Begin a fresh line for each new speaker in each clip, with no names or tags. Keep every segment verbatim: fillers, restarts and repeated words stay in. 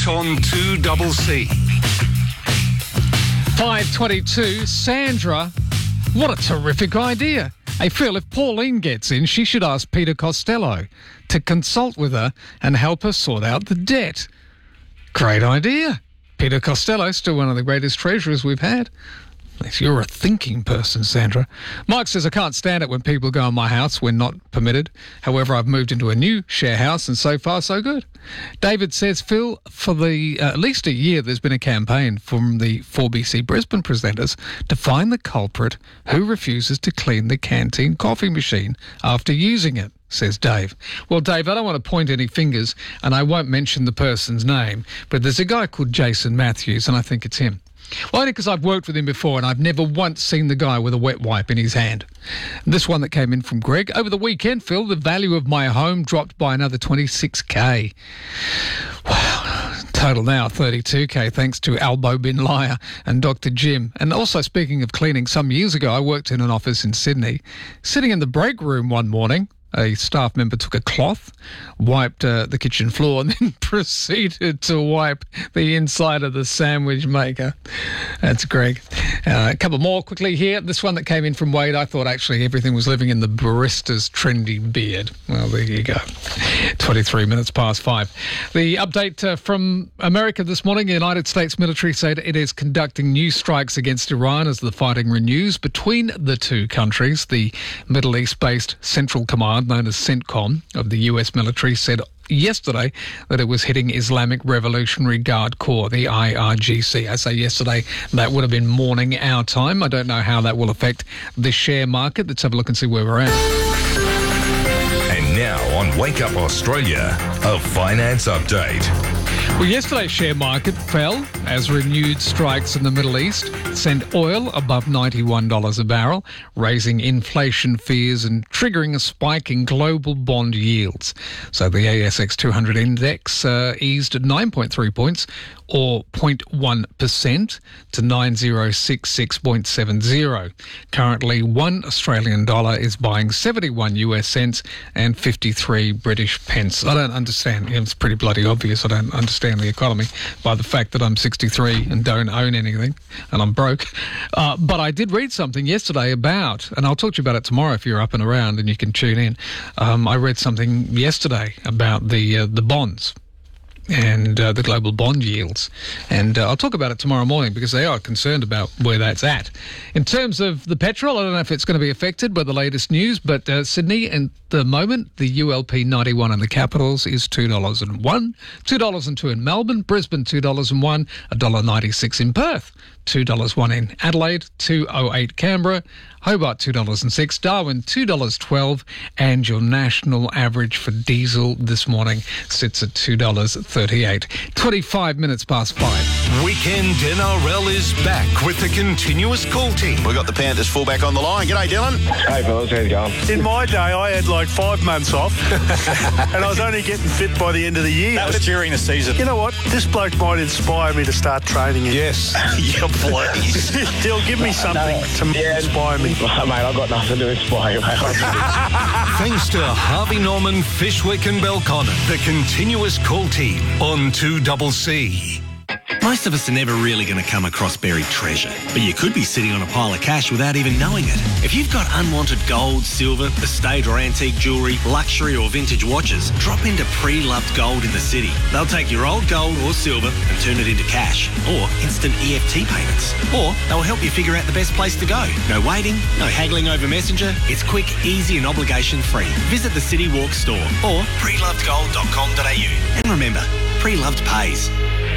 Sport on two C C.
five twenty-two, Sandra, what a terrific idea. Hey, Phil, if Pauline gets in, she should ask Peter Costello to consult with her and help her sort out the debt. Great idea. Peter Costello, still one of the greatest treasurers we've had. You're a thinking person, Sandra. Mike says, I can't stand it when people go in my house when not permitted. However, I've moved into a new share house and so far so good. David says, Phil, for the uh, at least a year there's been a campaign from the four B C Brisbane presenters to find the culprit who refuses to clean the canteen coffee machine after using it, says Dave. Well, Dave, I don't want to point any fingers and I won't mention the person's name, but there's a guy called Jason Matthews and I think it's him. Well, only because I've worked with him before and I've never once seen the guy with a wet wipe in his hand. This one that came in from Greg. Over the weekend, Phil, the value of my home dropped by another twenty-six K. Wow. Total now thirty-two K thanks to Albo Bin Liar and Doctor Jim. And also, speaking of cleaning, some years ago I worked in an office in Sydney. Sitting in the break room one morning, a staff member took a cloth, wiped uh, the kitchen floor and then proceeded to wipe the inside of the sandwich maker. That's Greg. Uh, a couple more quickly here. This one that came in from Wade, I thought actually everything was living in the barista's trendy beard. Well, there you go. twenty-three minutes past five. The update uh, from America this morning, the United States military said it is conducting new strikes against Iran as the fighting renews between the two countries. The Middle East-based Central Command, known as CENTCOM, of the U S military, said yesterday that it was hitting Islamic Revolutionary Guard Corps, the I R G C. I say yesterday, that would have been morning our time. I don't know how that will affect the share market. Let's have a look and see where we're at.
And now on Wake Up Australia, a finance update.
Well, yesterday's share market fell as renewed strikes in the Middle East sent oil above ninety-one dollars a barrel, raising inflation fears and triggering a spike in global bond yields. So the A S X two hundred index uh, eased nine point three points, or zero point one percent, to nine thousand sixty-six point seven zero. Currently, one Australian dollar is buying seventy-one U S cents and fifty-three British pence. I don't understand. It's pretty bloody obvious. I don't understand the economy by the fact that I'm sixty-three and don't own anything and I'm broke. Uh, but I did read something yesterday about, and I'll talk to you about it tomorrow if you're up and around and you can tune in. Um, I read something yesterday about the uh, the bonds and uh, the global bond yields. And uh, I'll talk about it tomorrow morning because they are concerned about where that's at. In terms of the petrol, I don't know if it's going to be affected by the latest news, but uh, Sydney, at the moment, the U L P ninety-one in the capitals is two dollars and one, two dollars and two in Melbourne, Brisbane two dollars and one, one dollar ninety-six in Perth, two dollars and one in Adelaide, two dollars and eight Canberra, Hobart two dollars and six, Darwin two dollars and twelve, and your national average for diesel this morning sits at two dollars and thirty-eight. twenty-five minutes past five.
Weekend N R L is back with the continuous call team.
We've got the Panthers fullback on the line. G'day, Dylan.
Hey, fellas, how's it going?
In my day, I had like five months off, and I was only getting fit by the end of the year.
That was during the season.
You know what? This bloke might inspire me to start training again.
Yes.
Yeah, please.
Dill, give me something to
Yeah.
inspire me.
Mate, I've got nothing to inspire you, mate.
Thanks to Harvey Norman, Fishwick and Belconnen, the continuous call team on two C C.
Most of us are never really going to come across buried treasure, but you could be sitting on a pile of cash without even knowing it. If you've got unwanted gold, silver, estate or antique jewellery, luxury or vintage watches, drop into Pre-Loved Gold in the city. They'll take your old gold or silver and turn it into cash, or instant E F T payments. Or they'll help you figure out the best place to go. No waiting, no haggling over Messenger. It's quick, easy and obligation-free. Visit the City Walk store or pre loved gold dot com dot a u. And remember, Pre-Loved pays.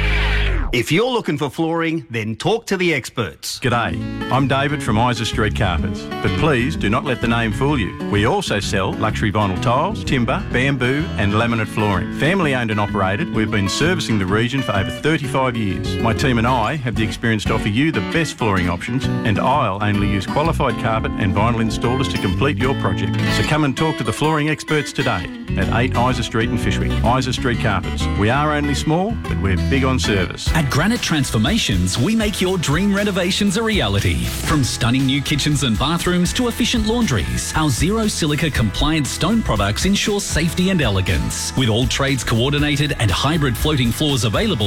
If you're looking for flooring, then talk to the experts.
G'day, I'm David from Isa Street Carpets, but please do not let the name fool you. We also sell luxury vinyl tiles, timber, bamboo and laminate flooring. Family owned and operated, we've been servicing the region for over thirty-five years. My team and I have the experience to offer you the best flooring options, and I'll only use qualified carpet and vinyl installers to complete your project. So come and talk to the flooring experts today at eight Isa Street in Fishwick. Isa Street Carpets. We are only small, but we're big on service.
At Granite Transformations, we make your dream renovations a reality. From stunning new kitchens and bathrooms to efficient laundries, our zero silica compliant stone products ensure safety and elegance. With all trades coordinated and hybrid floating floors available,